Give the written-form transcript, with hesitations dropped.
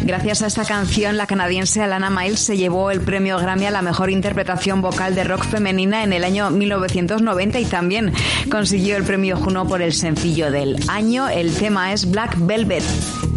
Gracias a esta canción, la canadiense Alana Miles se llevó el premio Grammy a la mejor interpretación vocal de rock femenina en el año 1990 y también consiguió el premio Juno por el sencillo del año. El tema es Black Velvet.